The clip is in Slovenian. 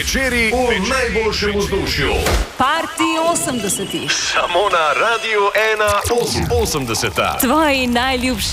Večeri v najboljšem vzdušju. Party 80. Samo na Radiu 1 80. Tvoji najljubši